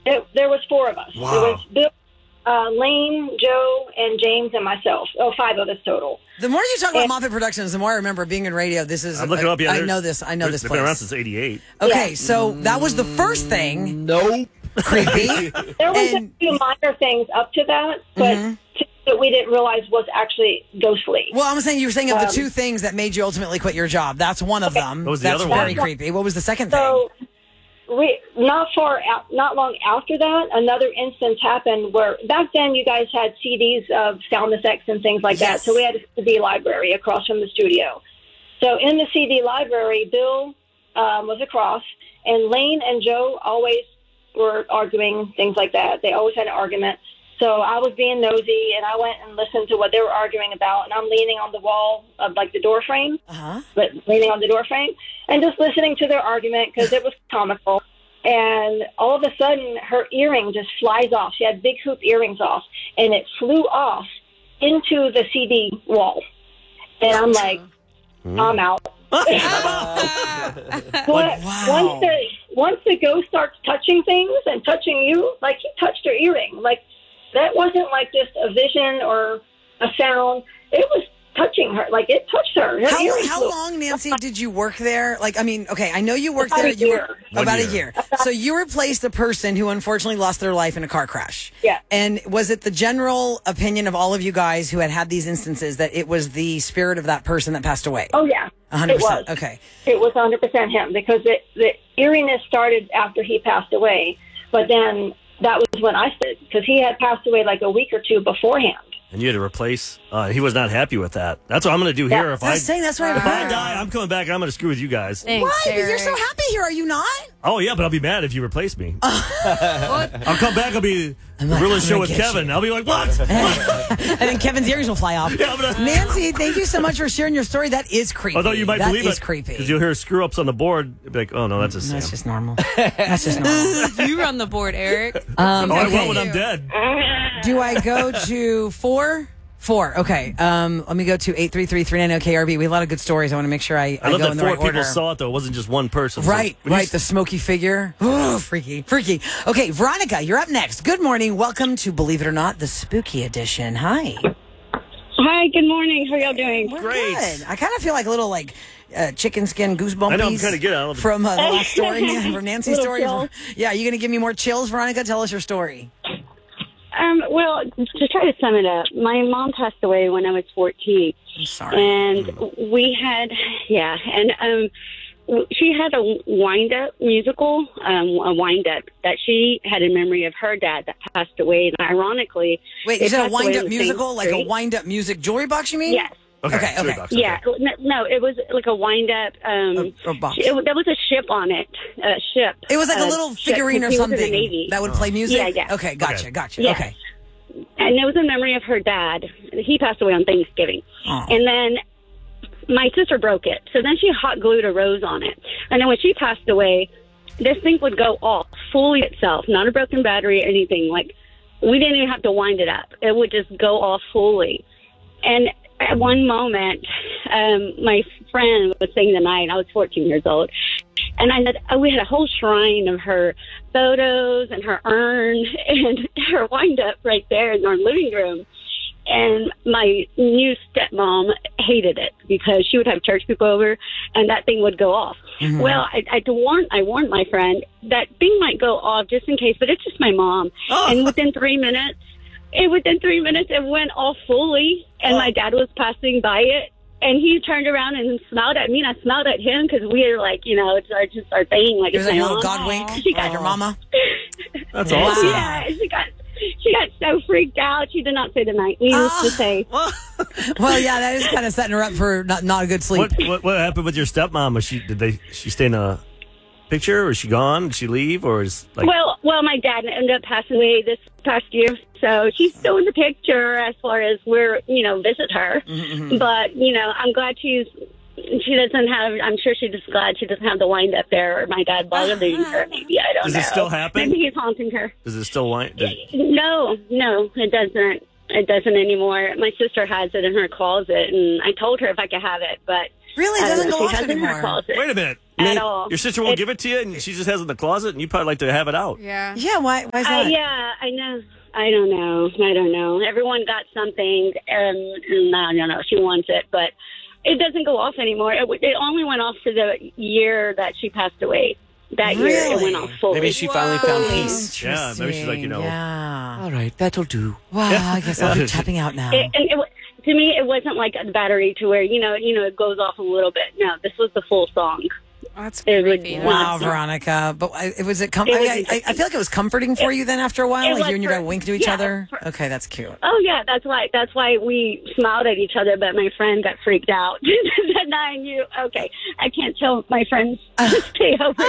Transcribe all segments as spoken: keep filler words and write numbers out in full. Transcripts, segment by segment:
It, there was four of us. Wow. There was Bill, uh, Lane, Joe, and James, and myself. Oh, five of us total. The more you talk about And- Moffat Productions, the more I remember being in radio. This is I'm looking I, up. Yeah, I they're- know this. I know they're- this They've place. been around since eighty-eight. Okay, Yeah. so that was the first thing. Nope. Creepy. There was And- a few minor things up to that, but Mhm. t- that we didn't realize was actually ghostly. Well, I'm saying you were saying of the Um, two things that made you ultimately quit your job. That's one of them. What was the That's other one? very creepy. What was the second thing? So, we not far out, not long after that, another instance happened where back then you guys had C Ds of sound effects and things like Yes. that. So we had a C D library across from the studio. So in the C D library, Bill um, was across, and Lane and Joe always were arguing, things like that. They always had an argument. So I was being nosy, and I went and listened to what they were arguing about, and I'm leaning on the wall of, like, the door frame, Uh-huh. but leaning on the door frame, and just listening to their argument because it was comical. And all of a sudden, her earring just flies off. She had big hoop earrings off, and it flew off into the C D wall. And I'm like, I'm out. But Wow. once the once the ghost starts touching things and touching you, like he touched her earring, like that wasn't like just a vision or a sound. It was touching her, like it touched her. Her How, earring how flew. long, Nancy, did you work there? Like, I mean, okay, I know you worked About there. a You year. were, One about year. a year. So you replaced the person who unfortunately lost their life in a car crash. Yeah. And was it the general opinion of all of you guys who had had these instances that it was the spirit of that person that passed away? Oh yeah, one hundred it percent. was. Okay. It was one hundred percent him because it, the eeriness started after he passed away, but then that was when I said because he had passed away like a week or two beforehand. And you had to replace. Uh, he was not happy with that. That's what I'm going to do here. Yeah. If I I was saying that's what I if I heard. die, I'm coming back and I'm going to screw with you guys. Thanks, Why? But you're so Eric. happy here, are you not? Oh yeah, but I'll be mad if you replace me. I'll come back. I'll be I'm the like, realest I'm show gonna with get Kevin. you. I'll be like, what? And then Kevin's earrings will fly off. Yeah, I'm gonna- Nancy, thank you so much for sharing your story. That is creepy. Although you might That believe is it, creepy. because you'll hear screw ups on the board. You'll be like, oh no, that's a Sam. That's just normal. That's just normal. You run the board, Eric. Um, oh, I okay. will when I'm dead. Do I go to four? Four. Okay. Um, let me go to eight three three, three nine zero K R B. We have a lot of good stories. I want to make sure I, I I love go that in the four right people order. saw it though. It wasn't just one person. So Right, when you right. s- The smoky figure. Ooh, freaky, freaky. Okay, Veronica, you're up next. Good morning. Welcome to Believe It or Not, the spooky edition. Hi. Hi, good morning. How y'all doing? We're Great. good. I kind of feel like a little like uh, chicken skin goosebumps. I know, I'm kinda good. I love it. From uh, the last story, from Nancy's Little story. chills. Yeah, you going to give me more chills, Veronica? Tell us your story. Um, well, to try to sum it up, my mom passed away when I was fourteen. I'm sorry. And we had, yeah, and um, w- she had a wind up musical, um, a wind up that she had in memory of her dad that passed away. And ironically, Wait, they is it a passed away wind on up the same musical? Like a street. wind up music jewelry box, you mean? Yes. Okay, Okay, three okay. bucks, Yeah, no, no, it was like a wind up. Um, A- a box. It, there was a ship on it, a ship. It was like a Uh, little ship, figurine or 'cause he was in the something Navy. that would play music? Yeah, yeah. Okay, gotcha, Okay. gotcha. Yeah. Okay. And it was in memory of her dad. He passed away on Thanksgiving. Oh. And then my sister broke it. So then she hot glued a rose on it. And then when she passed away, this thing would go off fully itself, not a broken battery or anything. Like, we didn't even have to wind it up. It would just go off fully. And at one moment, um, my friend was staying the night. I was fourteen years old. And I had, oh, we had a whole shrine of her photos and her urn and her wind up right there in our living room. And my new stepmom hated it because she would have church people over and that thing would go off. Mm-hmm. Well, I, I warned, I warned my friend that thing might go off just in case, but it's just my mom. Oh. And within three minutes, it within three minutes, it went off fully. And Oh. my dad was passing by it. And he turned around and smiled at me, and I smiled at him because we were like, you know, it's our, just our thing. Like, It was it's like a my little mom. God wink, She like got, your mama. That's Wow. awesome. yeah, she got, she got so freaked out. She did not say the night. Needless Ah. to say, Well, yeah, that is kind of setting her up for not, not a good sleep. What, what what happened with your stepmom? Was she did they she stay in a picture, or is she gone? Did she leave, or is like well, well, my dad ended up passing away this past year, so she's still in the picture as far as we're, you know, visit her. Mm-hmm. But you know, I'm glad she's. She doesn't have. I'm sure she's just glad she doesn't have the wind up there, or my dad bothering her. Maybe I don't Does know. it still happen? Maybe he's haunting her. does it still wind? Does, No, no, it doesn't. It doesn't anymore. My sister has it in her closet, and I told her if I could have it, but Really? It I don't doesn't know, go she off has it in her anymore. closet. wait a minute. at all. Your sister won't It- give it to you, and she just has it in the closet, and you probably like to have it out. Yeah. Yeah, why, why is Uh, that? yeah, I know. I don't know. I don't know. Everyone got something, and, and I don't know. She wants it, but it doesn't go off anymore. It, w- it only went off for the year that she passed away. That year, it Really? went off fully. Maybe she finally found Whoa, peace. Yeah, maybe she's like, you know- Yeah. All right, that'll do. Well, I guess I'll be tapping out now. It, and it, wa- to me, it wasn't like a battery to where you know, you know, it goes off a little bit. No, this was the full song. That's It would- creepy. Wow, Wow. Veronica. But I- it was it. Com- It was I, I, I interesting. feel like it was comforting for you then after a while, It like was you and your for- dad winked to each yeah, other. for- Okay, that's cute. Oh yeah, that's why. That's why we smiled at each other. But my friend got freaked out. Then I knew. Okay, I can't tell my friends to stay over.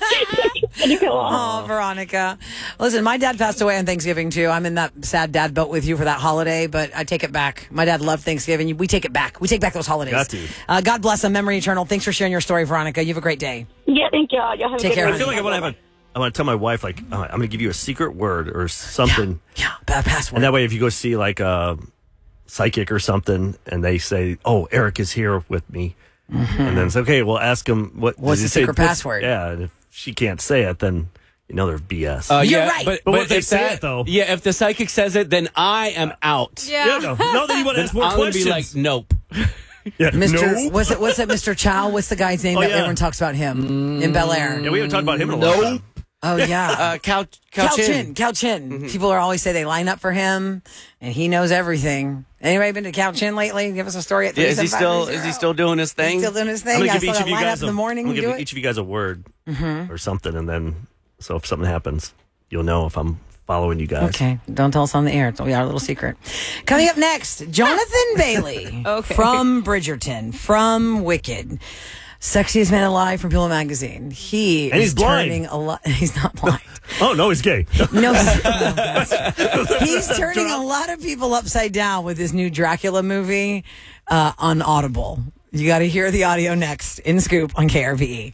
to go off. Oh, Veronica. Listen, my dad passed away on Thanksgiving too. I'm in that sad dad boat with you for that holiday, but I take it back. My dad loved Thanksgiving. We take it back. We take back those holidays. Got to. Uh, God bless him. Memory eternal. Thanks for sharing your story, Veronica. You have a great day. Yeah, thank y'all. Y'all have Take a good care, one. I feel like I want to have a. I want to tell my wife, like, uh, I'm going to give you a secret word or something. Yeah, bad password. And that way, if you go see like a psychic or something, and they say, "Oh, Eric is here with me," and then it's okay. We'll ask him what. What's does he the say- secret what's- password? Yeah, and if she can't say it, then you know they're B S. Uh, You're yeah, right. But, But what if they if say that- it, though? Yeah, if the psychic says it, then I am out. Yeah. yeah, no, no, then you want to Then ask more I'm going to questions. be like, nope. yeah, Mister No. Was it what's it, Mister Chow? What's the guy's name Oh, that yeah. everyone talks about him in Bel Air? Yeah, we haven't talked about him in a long No. time. Oh yeah. Uh, Cal, Cal, Cal Chin. Chin. Cal Chin. People are always say they line up for him, and he knows everything. Anybody been to Cal Chin lately? Give us a story at Yeah, three is he seven five still three is he zero. still doing his thing? Still doing his I'm thing? gonna Yeah, give so each of that you line up guys in a, the morning I'm and gonna do give it. each of you guys a word or something, and then so if something happens, you'll know if I'm following you guys. Okay, don't tell us on the air. It's our little secret. Coming up next, Jonathan Bailey Okay. from Bridgerton, from Wicked. Sexiest man alive from People Magazine. He And is he's blind. turning a lot. He's not blind. Oh no, he's gay. No, he's, no, that's- he's turning a lot of people upside down with his new Dracula movie uh, on Audible. You got to hear the audio next in Scoop on K R V E.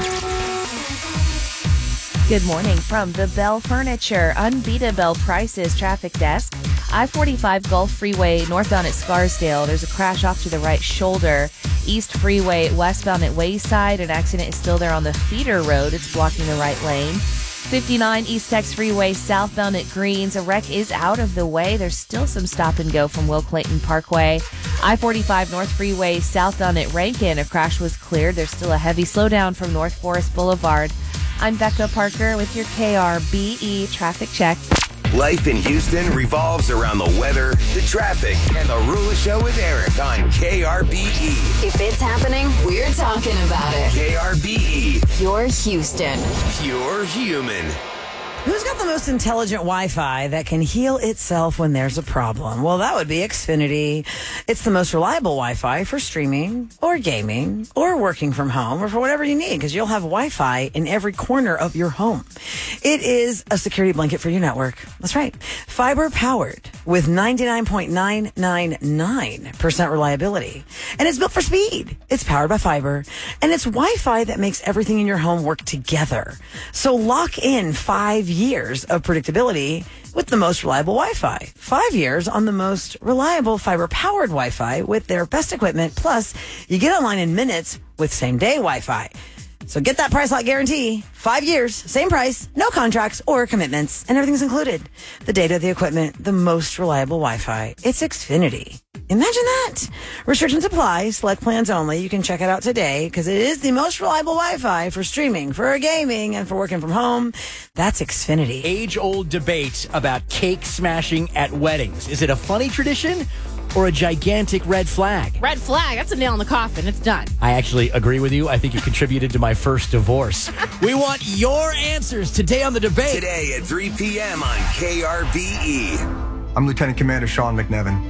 Good morning from the Bell Furniture Unbeatable Prices Traffic Desk. I forty-five Gulf Freeway northbound at Scarsdale. There's a crash off to the right shoulder. East Freeway westbound at Wayside. An accident is still there on the feeder road. It's blocking the right lane. fifty-nine East Tex Freeway southbound at Greens. A wreck is out of the way. There's still some stop and go from Will Clayton Parkway. I forty-five North Freeway southbound at Rankin. A crash was cleared. There's still a heavy slowdown from North Forest Boulevard. I'm Becca Parker with your K R B E traffic check. Life in Houston revolves around the weather, the traffic, and the Rula Show with Eric on K R B E. If it's happening, we're talking about it. K R B E, You're Houston. pure human. Who's got the most intelligent Wi-Fi that can heal itself when there's a problem? Well, that would be Xfinity. It's the most reliable Wi-Fi for streaming or gaming or working from home or for whatever you need because you'll have Wi-Fi in every corner of your home. It is a security blanket for your network. That's right. Fiber powered with ninety-nine point nine nine nine percent reliability. And it's built for speed. It's powered by fiber. And it's Wi-Fi that makes everything in your home work together. So lock in five years of predictability with the most reliable Wi-Fi. Five years on the most reliable fiber-powered Wi-Fi with their best equipment. Plus, you get online in minutes with same-day Wi-Fi. So get that price lock guarantee. Five years, same price, no contracts or commitments, and everything's included. The data, the equipment, the most reliable Wi-Fi. It's Xfinity. Imagine that. Restrictions apply. Select plans only. You can check it out today because it is the most reliable Wi-Fi for streaming, for gaming, and for working from home. That's Xfinity. Age-old debate about cake smashing at weddings. Is it a funny tradition or a gigantic red flag? Red flag. That's a nail in the coffin. It's done. I actually agree with you. I think you contributed to my first divorce. We want your answers today on the debate. Today at three p.m. on K R B E. I'm Lieutenant Commander Sean McNevin.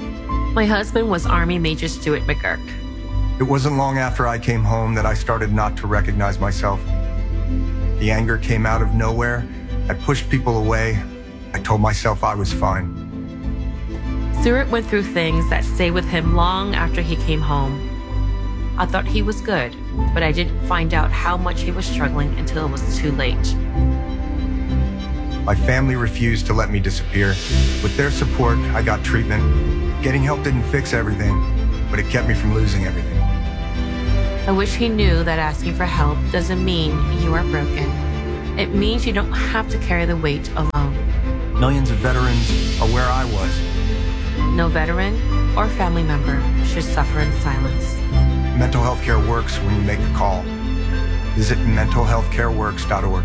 My husband was Army Major Stuart McGurk. It wasn't long after I came home that I started not to recognize myself. The anger came out of nowhere. I pushed people away. I told myself I was fine. Stuart went through things that stayed with him long after he came home. I thought he was good, but I didn't find out how much he was struggling until it was too late. My family refused to let me disappear. With their support, I got treatment. Getting help didn't fix everything, but it kept me from losing everything. I wish he knew that asking for help doesn't mean you are broken. It means you don't have to carry the weight alone. Millions of veterans are where I was. No veteran or family member should suffer in silence. Mental health care works when you make the call. Visit mental health care works dot org.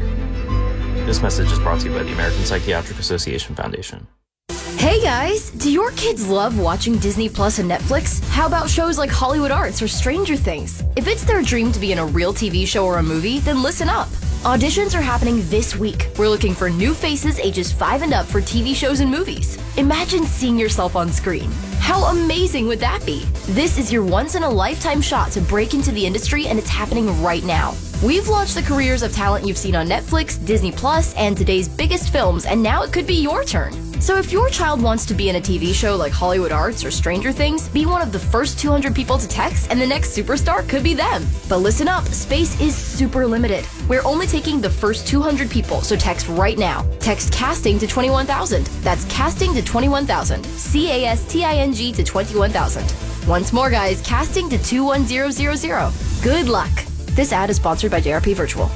This message is brought to you by the American Psychiatric Association Foundation. Hey guys, do your kids love watching Disney Plus and Netflix? How about shows like Hollywood Arts or Stranger Things? If it's their dream to be in a real T V show or a movie, then listen up. Auditions are happening this week. We're looking for new faces ages five and up for T V shows and movies. Imagine seeing yourself on screen. How amazing would that be? This is your once-in-a-lifetime shot to break into the industry, and it's happening right now. We've launched the careers of talent you've seen on Netflix, Disney Plus, and today's biggest films, and now it could be your turn. So if your child wants to be in a T V show like Hollywood Arts or Stranger Things, be one of the first two hundred people to text, and the next superstar could be them. But listen up, space is super limited. We're only taking the first two hundred people, so text right now. Text casting to twenty-one thousand. That's casting to twenty-one thousand. C A S T I N G to twenty-one thousand. Once more, guys, casting to two one zero zero zero. Good luck. This ad is sponsored by J R P Virtual.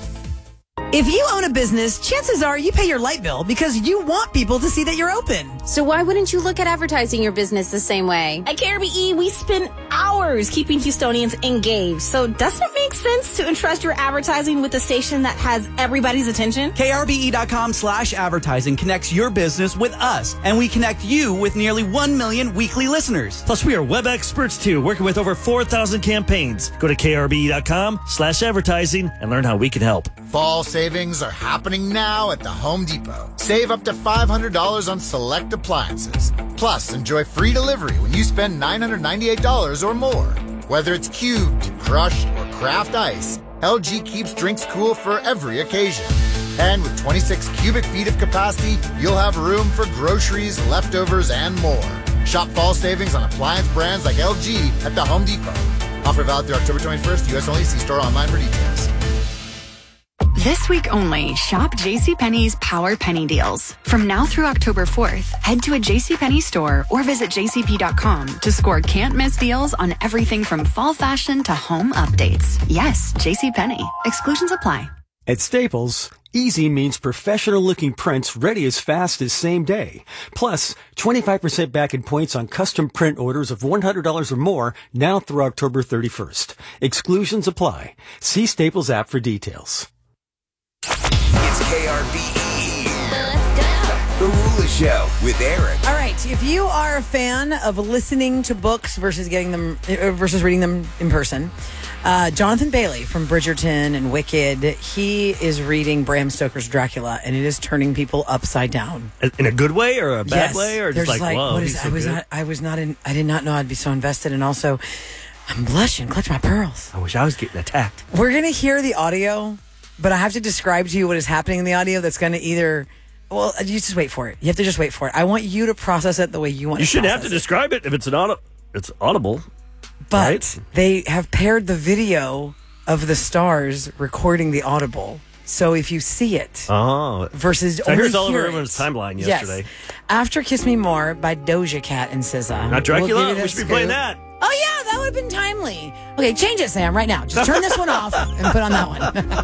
If you own a business, chances are you pay your light bill because you want people to see that you're open. So why wouldn't you look at advertising your business the same way? At K R B E, we spend hours keeping Houstonians engaged. So doesn't it make sense to entrust your advertising with a station that has everybody's attention? K R B E dot com slash advertising connects your business with us, and we connect you with nearly one million weekly listeners. Plus, we are web experts too, working with over four thousand campaigns. Go to K R B E dot com slash advertising and learn how we can help. Fall savings are happening now at the Home Depot. Save up to five hundred dollars on select appliances. Plus, enjoy free delivery when you spend nine hundred ninety-eight dollars or more. Whether it's cubed, crushed, or craft ice, L G keeps drinks cool for every occasion. And with twenty-six cubic feet of capacity, you'll have room for groceries, leftovers, and more. Shop fall savings on appliance brands like L G at the Home Depot. Offer valid through October twenty-first, U S only. See store online for details. This week only, shop JCPenney's Power Penny Deals. From now through October fourth, head to a JCPenney store or visit J C P dot com to score can't-miss deals on everything from fall fashion to home updates. Yes, JCPenney. Exclusions apply. At Staples, easy means professional-looking prints ready as fast as same day. Plus, twenty-five percent back in points on custom print orders of one hundred dollars or more now through October thirty-first. Exclusions apply. See Staples app for details. It's K R B E. Let's go. The Rula Show with Eric. All right. If you are a fan of listening to books versus getting them uh, versus reading them in person, uh, Jonathan Bailey from Bridgerton and Wicked, he is reading Bram Stoker's Dracula, and it is turning people upside down. In a good way or a bad yes. way, or They're just like, whoa, what is, he's so I was good. not. I was not in. I did not know I'd be so invested, and also, I'm blushing. Clutch my pearls. I wish I was getting attacked. We're gonna hear the audio. But I have to describe to you what is happening in the audio that's going to either... Well, you just wait for it. You have to just wait for it. I want you to process it the way you want You to shouldn't process have to it. describe it if it's an audi- it's audible. But right? they have paired the video of the stars recording the audible. So if you see it oh. versus so only here's all hear over it. everyone's timeline yesterday. Yes. After Kiss Me More by Doja Cat and S Z A. Not Dracula? We'll give you We the should be scoop. playing that. Oh, yeah, that would have been timely. Okay, change it, Sam, right now. Just turn this one off and put on that one.